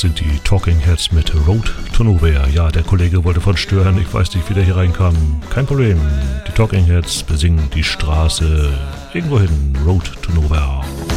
sind die Talking Heads mit Road to Nowhere. Ja, der Kollege wollte von stören. Ich weiß nicht, wie der hier reinkam. Kein Problem. Die Talking Heads besingen die Straße irgendwo hin. Road to Nowhere.